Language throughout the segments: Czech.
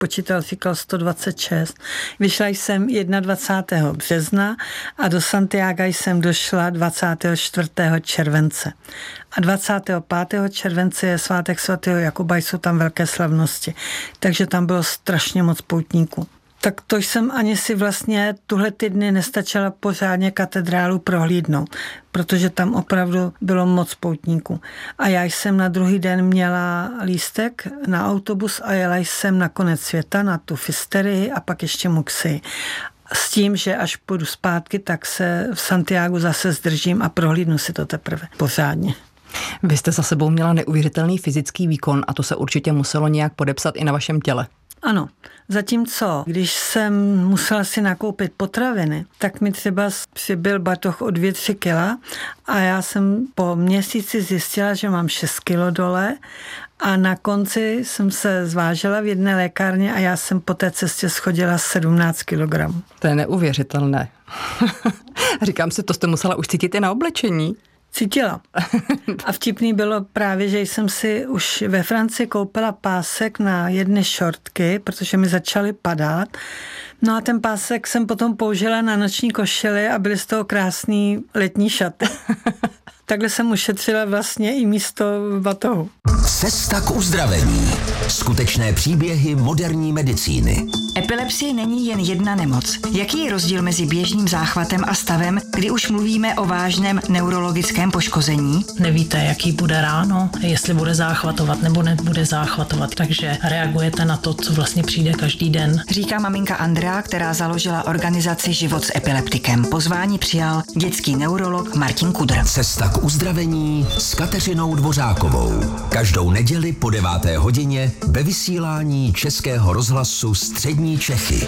počítal, říkal 126. Vyšla jsem 21. března a do Santiaga jsem došla 24. července. A 25. července je svátek svatého Jakuba, jsou tam velké slavnosti. Takže tam bylo strašně moc poutníků. Tak to jsem ani si vlastně tuhle ty dny nestačila pořádně katedrálu prohlídnout, protože tam opravdu bylo moc poutníků. A já jsem na druhý den měla lístek na autobus a jela jsem na konec světa, na tu Fisterii a pak ještě Muxii. S tím, že až půjdu zpátky, tak se v Santiagu zase zdržím a prohlídnu si to teprve pořádně. Vy jste za sebou měla neuvěřitelný fyzický výkon a to se určitě muselo nějak podepsat i na vašem těle. Ano, zatímco, když jsem musela si nakoupit potraviny, tak mi třeba přibyl batoh o 2-3 kila a já jsem po měsíci zjistila, že mám 6 kilo dole a na konci jsem se zvážela v jedné lékárně a já jsem po té cestě schodila 17 kilogramů. To je neuvěřitelné. Říkám si, to jste musela už cítit i na oblečení. Cítila. A vtipný bylo právě, že jsem si už ve Francii koupila pásek na jedny šortky, protože mi začaly padat. No a ten pásek jsem potom použila na noční košily a byly z toho krásný letní šaty. Takhle jsem ušetřila vlastně i místo batohu. Cesta k uzdravení. Skutečné příběhy moderní medicíny. Epilepsie není jen jedna nemoc. Jaký je rozdíl mezi běžným záchvatem a stavem, kdy už mluvíme o vážném neurologickém poškození? Nevíte, jaký bude ráno, jestli bude záchvatovat nebo nebude záchvatovat, takže reagujete na to, co vlastně přijde každý den. Říká maminka Andrea, která založila organizaci Život s epileptikem. Pozvání přijal dětský neurolog Martin Kudr. Cesta k uzdravení s Kateřinou Dvořákovou. Každou neděli po 9. hodině ve vysílání Českého rozhlasu Střední Čechy.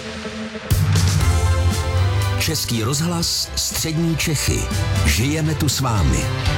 Český rozhlas Střední Čechy. Žijeme tu s vámi.